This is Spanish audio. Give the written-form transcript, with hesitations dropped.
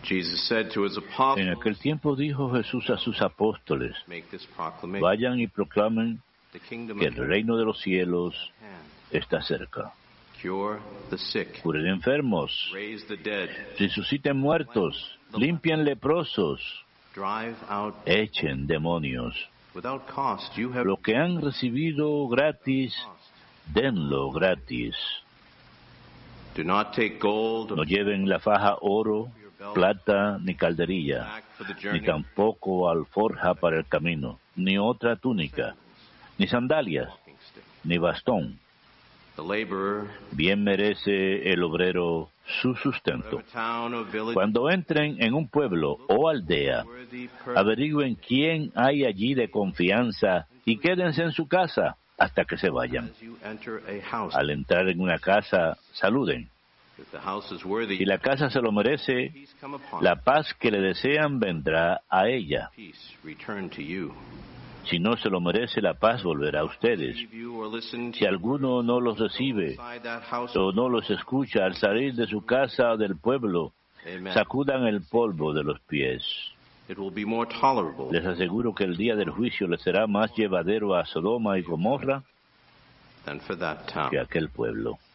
Jesus said to his En apostles, aquel tiempo dijo Jesús a sus apóstoles: make this proclamation. vayan y proclamen The kingdom que of el reino de los cielos hand. está cerca. Cure the sick. Curen enfermos, Raise the dead. resuciten muertos, limpien leprosos, Drive out echen demonios. without cost. You have Lo que han recibido gratis, denlo gratis. do not take gold No lleven la faja oro, plata ni calderilla, back for the ni journey. tampoco alforja para el camino, ni otra túnica, ni sandalias, Walking stick. ni bastón. The laborer Bien merece el obrero su of sustento. a town or village. Cuando entren en un pueblo o aldea, Worthy person. averigüen quién hay allí de confianza y quédense en su casa hasta que se vayan. As you enter a house, Al entrar en una casa, saluden. if the house is worthy, Si la casa se lo merece, peace come upon la paz que le desean vendrá a ella. peace return to you. Si no se lo merece, la paz volverá a ustedes. Receive you or listen Si alguno no los recibe inside that house, o no los escucha al salir de su casa o del pueblo, amen. sacudan el polvo de los pies. It will be more tolerable Les aseguro que el día del juicio les será más llevadero a Sodoma y Gomorra than for that town. que a aquel pueblo.